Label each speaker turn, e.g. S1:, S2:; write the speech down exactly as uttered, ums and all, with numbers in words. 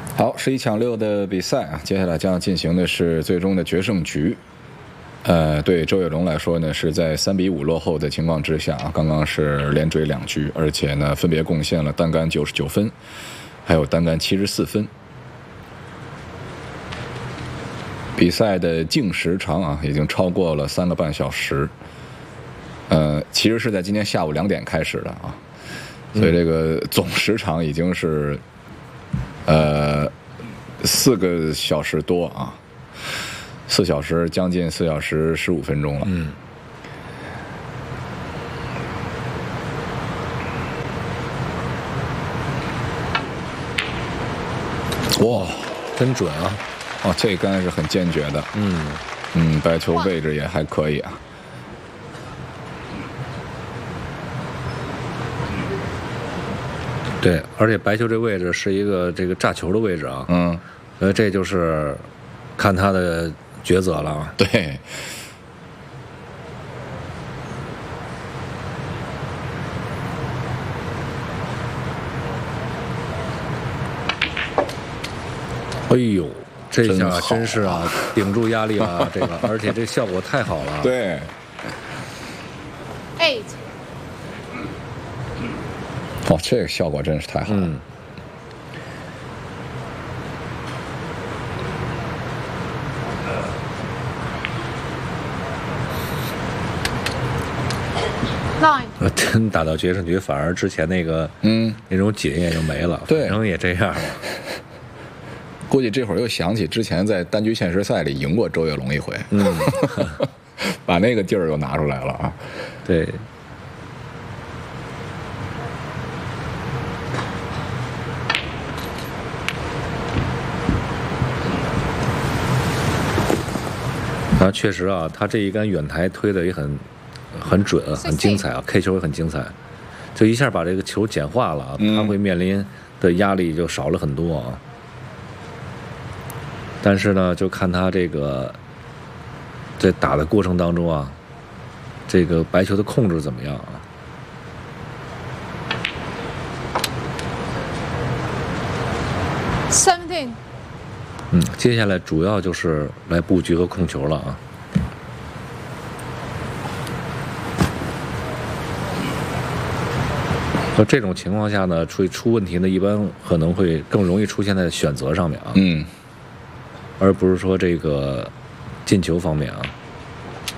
S1: 好，十一抢六的比赛啊，接下来将进行的是最终的决胜局。呃，对周跃龙来说呢，是在三比五落后的情况之下啊，刚刚是连追两局，而且呢，分别贡献了单杆九十九分，还有单杆七十四分。比赛的净时长啊，已经超过了三个半小时。呃，其实是在今天下午两点开始的啊，所以这个总时长已经是呃四个小时多啊，四小时将近四小时十五分钟了。
S2: 嗯。
S1: 哇，
S2: 真准啊！
S1: 哦，这杆是很坚决的。
S2: 嗯
S1: 嗯，白球位置也还可以啊。
S2: 对，而且白球这位置是一个这个炸球的位置啊。
S1: 嗯，
S2: 所以这就是看他的抉择了啊。
S1: 对。
S2: 哎呦，这下
S1: 真好
S2: 真是啊，顶住压力了，这个，而且这效果太好了。
S1: 对。
S3: Eight。
S1: 哦，这个效果真是太好了。
S2: 嗯。
S3: Nine。
S2: 真打到决胜局，反而之前那个
S1: 嗯
S2: 那种紧也就没了，
S1: 对，
S2: 反正也这样了。
S1: 估计这会儿又想起之前在单局限时赛里赢过周跃龙一回，
S2: 嗯，
S1: 把那个劲儿又拿出来了啊。
S2: 对。啊，确实啊，他这一杆远台推的也很很准，很精彩啊 ，K 球也很精彩，就一下把这个球简化了啊，
S1: 嗯、
S2: 他会面临的压力就少了很多啊。但是呢，就看他这个在打的过程当中啊，这个白球的控制怎么样啊？
S3: 十七。
S2: 嗯，接下来主要就是来布局和控球了啊。和这种情况下呢，出出问题呢，一般可能会更容易出现在选择上面啊。
S1: 嗯。
S2: 而不是说这个进球方面啊。